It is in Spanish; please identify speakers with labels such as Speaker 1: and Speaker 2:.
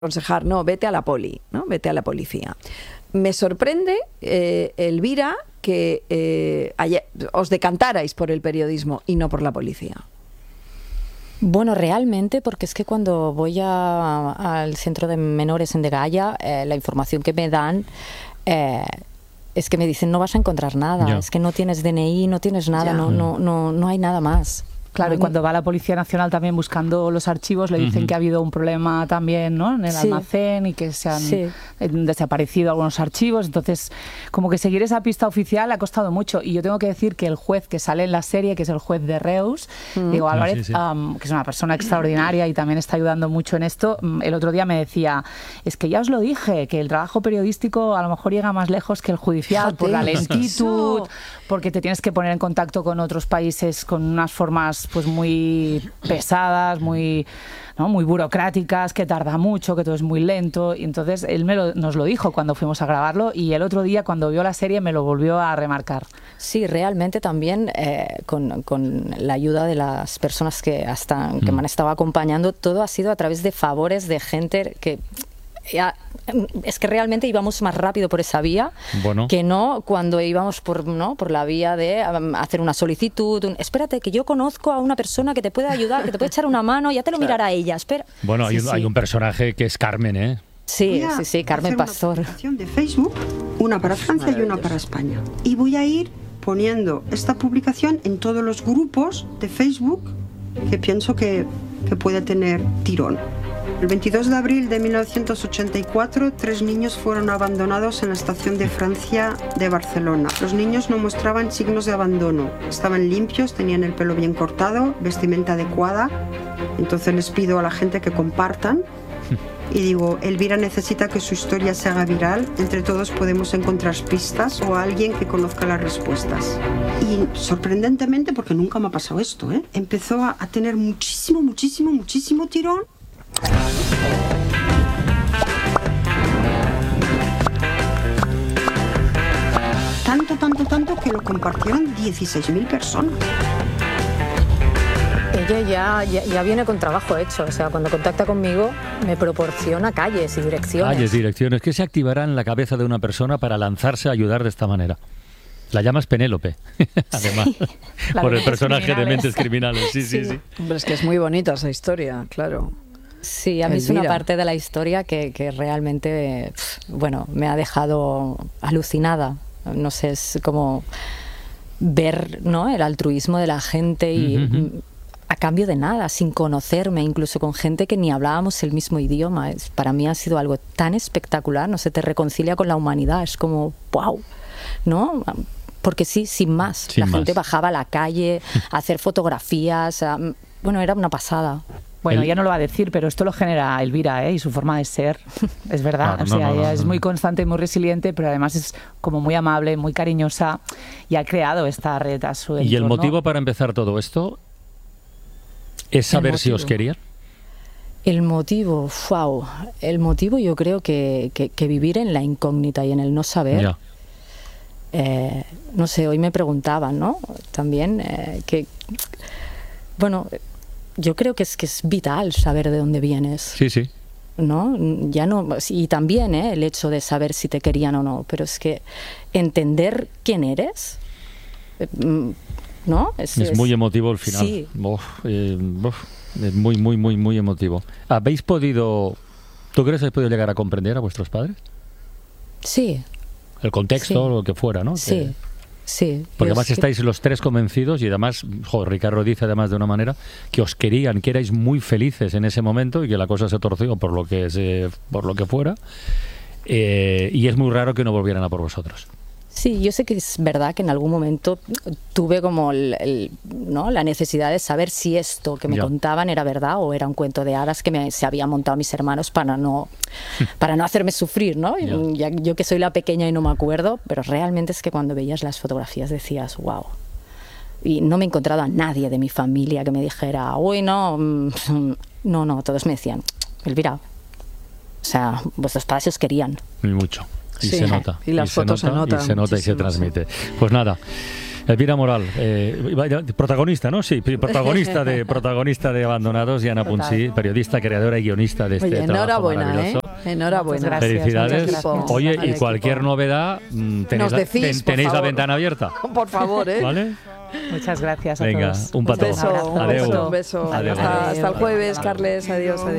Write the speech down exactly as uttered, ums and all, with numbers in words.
Speaker 1: aconsejar, no, vete a la poli, ¿no? Vete a la policía. Me sorprende, eh, Elvira, que eh, haya, os decantarais por el periodismo y no por la policía.
Speaker 2: Bueno, realmente, porque es que cuando voy a, al centro de menores en Degaya, eh, la información que me dan eh, es que me dicen no vas a encontrar nada, ya. Es que no tienes D N I, no tienes nada, no, no, no, no hay nada más.
Speaker 3: Claro, y cuando va la Policía Nacional también buscando los archivos, le dicen uh-huh. que ha habido un problema también, ¿no?, en el sí. almacén y que se han sí. desaparecido algunos archivos. Entonces, como que seguir esa pista oficial ha costado mucho. Y yo tengo que decir que el juez que sale en la serie, que es el juez de Reus, uh-huh. Diego Álvarez, sí, sí. Um, que es una persona extraordinaria y también está ayudando mucho en esto, el otro día me decía, es que ya os lo dije, que el trabajo periodístico a lo mejor llega más lejos que el judicial. Fíjate. Por la lentitud, porque te tienes que poner en contacto con otros países con unas formas pues muy pesadas, muy, ¿no?, muy burocráticas, que tarda mucho, que todo es muy lento. Y entonces él me lo, nos lo dijo cuando fuimos a grabarlo, y el otro día cuando vio la serie me lo volvió a remarcar.
Speaker 2: Sí, realmente también eh, con, con la ayuda de las personas que, hasta, que mm. me han estado acompañando, todo ha sido a través de favores de gente que... Ya, es que realmente íbamos más rápido por esa vía bueno. que no cuando íbamos por, ¿no?, por la vía de um, hacer una solicitud. Un, espérate, que yo conozco a una persona que te puede ayudar, que te puede echar una mano, ya te lo claro. mirará ella. Espera.
Speaker 4: Bueno, hay,
Speaker 2: sí,
Speaker 4: un,
Speaker 2: sí.
Speaker 4: hay un personaje que es Carmen, ¿eh?
Speaker 2: Sí, sí, sí, Carmen Pastor.
Speaker 5: Una publicación de Facebook, una para Francia y una para España. Y voy a ir poniendo esta publicación en todos los grupos de Facebook que pienso que, que puede tener tirón. El veintidós de abril de mil novecientos ochenta y cuatro, tres niños fueron abandonados en la estación de Francia de Barcelona. Los niños no mostraban signos de abandono, estaban limpios, tenían el pelo bien cortado, vestimenta adecuada. Entonces les pido a la gente que compartan y digo, Elvira necesita que su historia se haga viral, entre todos podemos encontrar pistas o a alguien que conozca las respuestas. Y sorprendentemente, porque nunca me ha pasado esto, ¿eh?, empezó a, a tener muchísimo, muchísimo, muchísimo tirón. Tanto, tanto, tanto que lo compartieron dieciséis mil personas.
Speaker 2: Ella ya, ya, ya viene con trabajo hecho, o sea, cuando contacta conmigo me proporciona calles y direcciones.
Speaker 4: Calles y direcciones que se activarán en la cabeza de una persona para lanzarse a ayudar de esta manera. La llamas Penélope, además, sí, por el personaje de Mentes Criminales. Sí, sí, sí.
Speaker 1: Hombre, es que es muy bonita esa historia, claro.
Speaker 2: Sí, a mí Elvira. Es una parte de la historia que, que realmente, bueno, me ha dejado alucinada. No sé, es como ver, ¿no?, el altruismo de la gente y uh-huh. a cambio de nada, sin conocerme, incluso con gente que ni hablábamos el mismo idioma. Es, para mí ha sido algo tan espectacular, no sé, te reconcilia con la humanidad, es como, wow, ¿no? Porque sí, sin más, sin la más. Gente bajaba a la calle a hacer fotografías, a, bueno, era una pasada.
Speaker 3: Bueno, ella no lo va a decir, pero esto lo genera Elvira, ¿eh?, y su forma de ser, es verdad. Claro, o sea, no, no, ella no, es muy constante y muy resiliente, pero además es como muy amable, muy cariñosa, y ha creado esta red a su entorno.
Speaker 4: ¿Y el motivo para empezar todo esto es saber si os querían?
Speaker 2: El motivo, wow, el motivo yo creo que, que, que vivir en la incógnita y en el no saber. Ya. Eh, no sé, hoy me preguntaban, ¿no?, también, eh, que, bueno... Yo creo que es que es vital saber de dónde vienes.
Speaker 4: Sí, sí.
Speaker 2: ¿No? Ya no, y también ¿eh? el hecho de saber si te querían o no, pero es que entender quién eres, ¿no?
Speaker 4: Es, es, es muy emotivo el final.
Speaker 2: Sí.
Speaker 4: Uf, eh, uf, es muy, muy, muy, muy emotivo. ¿Habéis podido, tú crees que habéis podido llegar a comprender a vuestros padres?
Speaker 2: Sí.
Speaker 4: El contexto, sí. Lo que fuera, ¿no?
Speaker 2: Sí.
Speaker 4: Que...
Speaker 2: Sí,
Speaker 4: porque además estáis que... los tres convencidos y además, jo, Ricardo dice además de una manera que os querían, que erais muy felices en ese momento y que la cosa se torció por lo que se, por lo que fuera, eh, y es muy raro que no volvieran a por vosotros.
Speaker 2: Sí, yo sé que es verdad que en algún momento tuve como el, el, ¿no?, la necesidad de saber si esto que me ya. contaban era verdad o era un cuento de hadas que me, se habían montado mis hermanos para no, para no hacerme sufrir, ¿no? Ya. Ya, yo que soy la pequeña y no me acuerdo, pero realmente es que cuando veías las fotografías decías, wow. Y no me he encontrado a nadie de mi familia que me dijera, uy, no, no, no, todos me decían, Elvira, o sea, vuestros padres os querían.
Speaker 4: Muy mucho. Y sí, se nota.
Speaker 1: Y las
Speaker 4: y
Speaker 1: fotos
Speaker 4: se nota,
Speaker 1: se notan.
Speaker 4: Y se nota y se transmite. Pues nada, Elvira Moral, eh, protagonista, ¿no? Sí, protagonista de protagonista de Abandonados, y Ana Punsí, periodista, creadora y guionista de este
Speaker 1: Oye,
Speaker 4: trabajo
Speaker 1: enhorabuena,
Speaker 4: maravilloso.
Speaker 1: ¿eh? Enhorabuena.
Speaker 3: Gracias,
Speaker 4: Felicidades.
Speaker 3: gracias.
Speaker 4: Oye,
Speaker 1: Al
Speaker 4: y cualquier
Speaker 1: equipo.
Speaker 4: novedad, mm, tenéis,
Speaker 1: Nos decís,
Speaker 4: ten-
Speaker 1: por
Speaker 4: tenéis la
Speaker 1: favor.
Speaker 4: ventana abierta.
Speaker 1: Por favor, ¿eh?
Speaker 4: ¿Vale?
Speaker 3: Muchas gracias a
Speaker 4: Venga,
Speaker 3: todos.
Speaker 4: un
Speaker 1: Un
Speaker 4: petó.
Speaker 1: beso, un
Speaker 4: Adeu.
Speaker 1: beso, un beso.
Speaker 4: Adeu.
Speaker 1: Hasta, hasta el
Speaker 2: Adeu.
Speaker 1: jueves, Carles. Adiós, adiós.